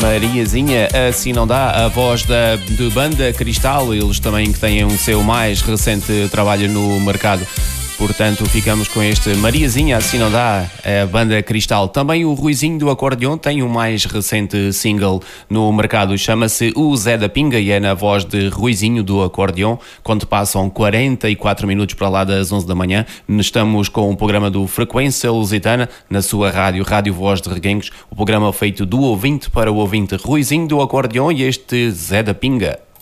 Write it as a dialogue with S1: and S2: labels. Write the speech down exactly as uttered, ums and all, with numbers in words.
S1: Mariazinha, assim não dá, a voz da de Banda Cristal, eles também que têm o seu mais recente trabalho no mercado. Portanto, ficamos com este Mariazinha, assim não dá, a Banda Cristal. Também o Ruizinho do Acordeão tem um mais recente single no mercado, chama-se O Zé da Pinga e é na voz de Ruizinho do Acordeão, quando passam quarenta e quatro minutos para lá das onze da manhã. Estamos com o programa do Frequência Lusitana, na sua rádio, Rádio Voz de Reguengos, o programa feito do ouvinte para o ouvinte, Ruizinho do Acordeão e este Zé da Pinga.